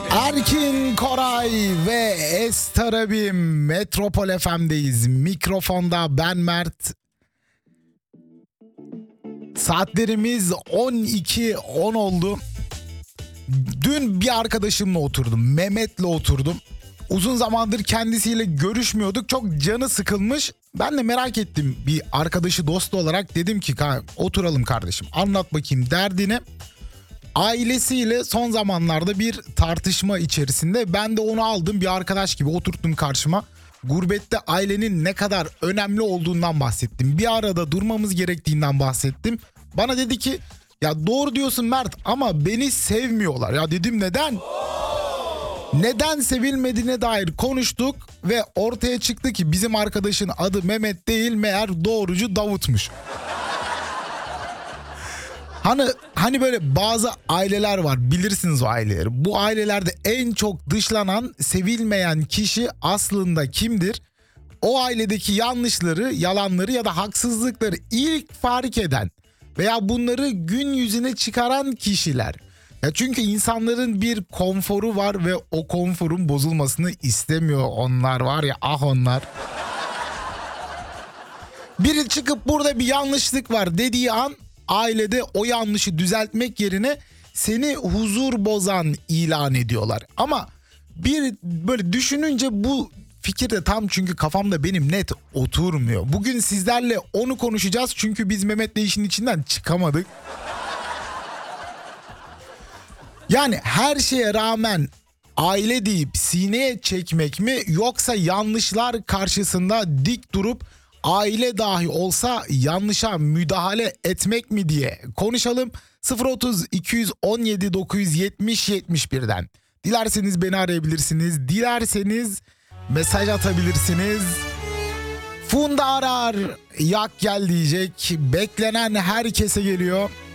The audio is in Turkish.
Erkin Koray ve Estarabim Metropol FM'deyiz. Mikrofonda ben Mert. Saatlerimiz 12:10 oldu. Dün bir arkadaşımla oturdum. Mehmet'le oturdum. Uzun zamandır kendisiyle görüşmüyorduk. Çok canı sıkılmış. Ben de merak ettim, bir arkadaşı, dostu olarak dedim ki oturalım kardeşim, anlat bakayım derdini. Ailesiyle son zamanlarda bir tartışma içerisinde, ben de onu aldım bir arkadaş gibi oturttum karşıma. Gurbette ailenin ne kadar önemli olduğundan bahsettim. Bir arada durmamız gerektiğinden bahsettim. Bana dedi ki ya doğru diyorsun Mert ama beni sevmiyorlar. Ya dedim neden? Neden sevilmediğine dair konuştuk ve ortaya çıktı ki bizim arkadaşın adı Mehmet değil, meğer doğrucu Davut'muş. Hani böyle bazı aileler var, bilirsiniz o aileleri. Bu ailelerde en çok dışlanan, sevilmeyen kişi aslında kimdir? O ailedeki yanlışları, yalanları ya da haksızlıkları ilk fark eden veya bunları gün yüzüne çıkaran kişiler. Ya çünkü insanların bir konforu var ve o konforun bozulmasını istemiyor onlar, var ya onlar. Biri çıkıp burada bir yanlışlık var dediği an ailede o yanlışı düzeltmek yerine seni huzur bozan ilan ediyorlar. Ama bir böyle düşününce bu fikir de tam, çünkü kafamda benim net oturmuyor. Bugün sizlerle onu konuşacağız çünkü biz Mehmet'le işin içinden çıkamadık. Yani her şeye rağmen aile deyip sineye çekmek mi, yoksa yanlışlar karşısında dik durup aile dahi olsa yanlışa müdahale etmek mi diye konuşalım. 030 217 970 71'den. Dilerseniz beni arayabilirsiniz. Dilerseniz mesaj atabilirsiniz. Funda arar, yak gel diyecek. Beklenen herkese geliyor.